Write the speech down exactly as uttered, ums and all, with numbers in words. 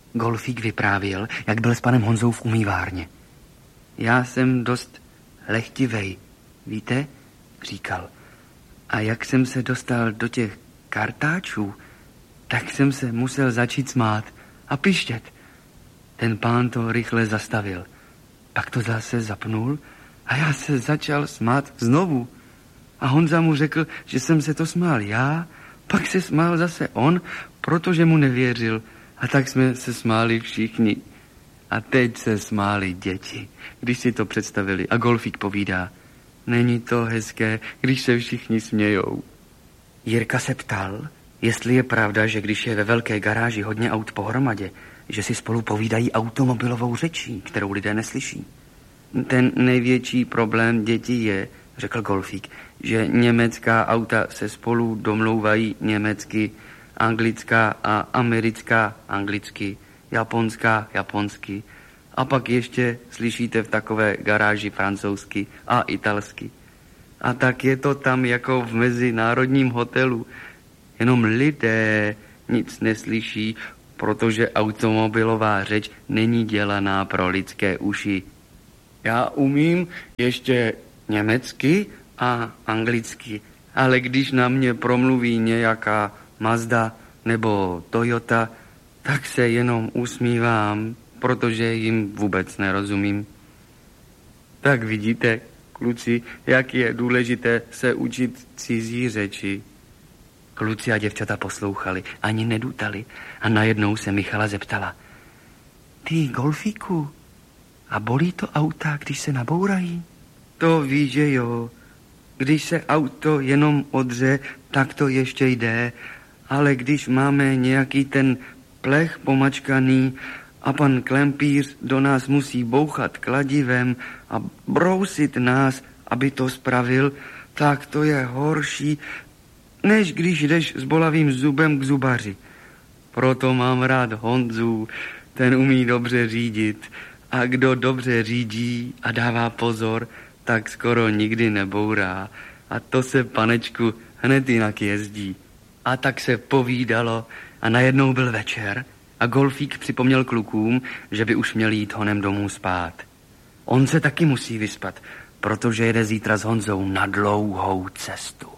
Golfík vyprávěl, jak byl s panem Honzou v umývárně. Já jsem dost lehtivej, víte, říkal. A jak jsem se dostal do těch kartáčů, tak jsem se musel začít smát a pištět. Ten pán to rychle zastavil. Pak to zase zapnul a já se začal smát znovu. A Honza mu řekl, že jsem se to smál já, pak se smál zase on, protože mu nevěřil. A tak jsme se smáli všichni. A teď se smáli děti, když si to představili. A Golfík povídá, není to hezké, když se všichni smějou. Jirka se ptal, jestli je pravda, že když je ve velké garáži hodně aut pohromadě, že si spolu povídají automobilovou řečí, kterou lidé neslyší. Ten největší problém dětí je, řekl Golfík, že německá auta se spolu domlouvají německy, anglická a americká anglicky, japonská japonsky a pak ještě slyšíte v takové garáži francouzsky a italsky. A tak je to tam jako v mezinárodním hotelu. Jenom lidé nic neslyší, protože automobilová řeč není dělaná pro lidské uši. Já umím ještě německy a anglicky, ale když na mě promluví nějaká Mazda nebo Toyota, tak se jenom usmívám, protože jim vůbec nerozumím. Tak vidíte, kluci, jak je důležité se učit cizí řeči. Kluci a děvčata poslouchali, ani nedutali a najednou se Michala zeptala. Ty, Golfíku, a bolí to auta, když se nabourají? To víš, že jo. Když se auto jenom odře, tak to ještě jde, ale když máme nějaký ten plech pomačkaný a pan klempíř do nás musí bouchat kladivem a brousit nás, aby to spravil, tak to je horší, než když jdeš s bolavým zubem k zubaři. Proto mám rád Honzu, ten umí dobře řídit a kdo dobře řídí a dává pozor, tak skoro nikdy nebourá. A to se, panečku, hned jinak jezdí. A tak se povídalo a najednou byl večer a Golfík připomněl klukům, že by už měl jít honem domů spát. On se taky musí vyspat, protože jede zítra s Honzou na dlouhou cestu.